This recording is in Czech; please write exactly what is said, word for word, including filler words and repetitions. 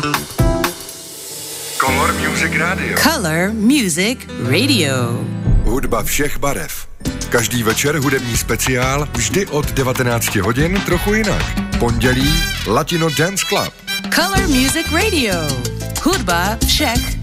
Color Music Radio. Color Music Radio. Hudba všech barev. Každý večer hudební speciál, vždy od devatenácti hodin trochu jinak. Pondělí Latino Dance Club. Color Music Radio. Hudba všech